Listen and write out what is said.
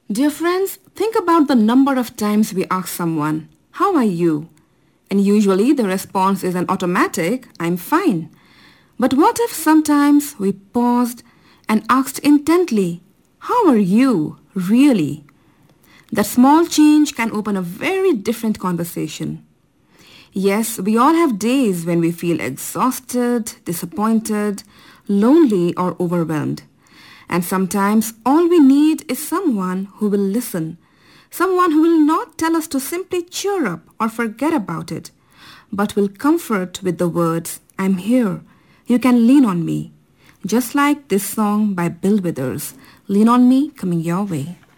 Dear friends, think about the number of times we ask someone, "How are you?" And usually the response is an automatic, "I'm fine." But what if sometimes we paused and asked intently, "How are you, really?" That small change can open a very different conversation. Yes, we all have days when we feel exhausted, disappointed, lonely, or overwhelmed. And sometimes all we need is someone who will listen, someone who will not tell us to simply cheer up or forget about it, but will comfort with the words, "I'm here, you can lean on me." Just like this song by Bill Withers, "Lean on Me," coming your way.